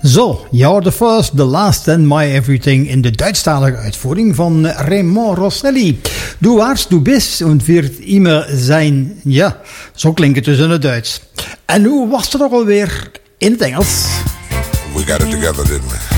Zo, You're the First, the Last and My Everything in de Duitsstalige uitvoering van Raymond Rosselli. Du warst, du bist und wird immer sein. Ja, zo klinkt het dus in het Duits. En hoe was het ook alweer in het Engels? We got it together, didn't we?